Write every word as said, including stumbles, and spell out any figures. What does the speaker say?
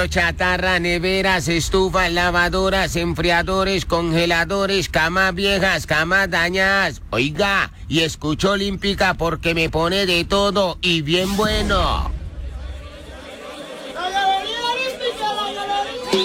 Chatarra, neveras, estufas, lavadoras, enfriadores, congeladores, camas viejas, camas dañadas. Oiga, y escucho Olímpica porque me pone de todo y bien bueno.